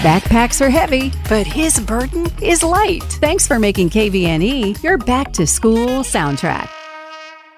Backpacks are heavy, but his burden is light. Thanks for making KVNE your back to school soundtrack.